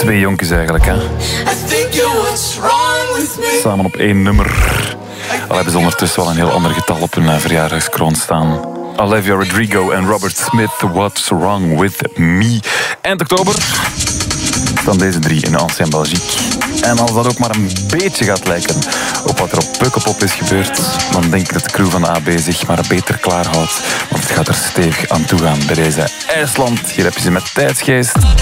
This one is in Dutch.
Twee jonkjes eigenlijk, hè. Samen op 1 nummer. Al hebben ze ondertussen wel een heel ander getal op hun verjaardagskroon staan. Olivia Rodrigo en Robert Smith, What's Wrong With Me. Eind oktober staan deze 3 in Ancien Belgique. En als dat ook maar een beetje gaat lijken op wat er op Pukkelpop is gebeurd, dan denk ik dat de crew van de AB zich maar beter klaarhoudt. Want het gaat er stevig aan toe gaan bij deze IJsland. Hier heb je ze met Tijdsgeest.